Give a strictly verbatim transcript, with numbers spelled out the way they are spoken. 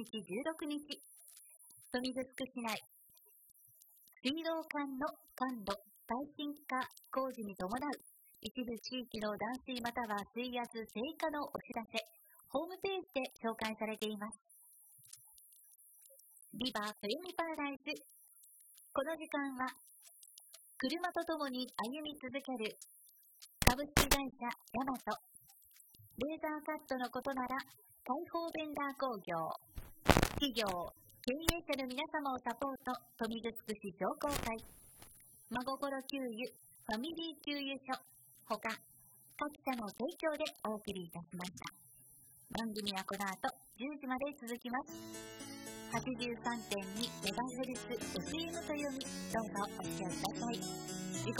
ちじゅうろくにち、豊見城市内、水道管の管路耐震化工事に伴う一部地域の断水または水圧低下のお知らせ、ホームページで紹介されています。ビバトヨミパラダイス。この時間は、車とともに歩み続ける株式会社ヤマト、レーザーカットのことなら開放ベンダー工業、企業、経営者の皆様をサポート、豊見城市商工会、真心給油、ファミリー給油所、ほか、各社の提供でお送りいたしました。番組はこの後じゅうじまで続きます。はちじゅうさんてんにメガヘルツ エフエム と読み、どうぞお付き合いください。時刻